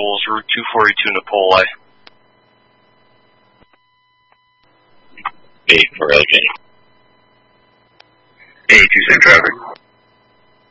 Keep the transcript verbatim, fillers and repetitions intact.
Controls, Route two forty-two Napoli. eight for L J. eight two same traffic.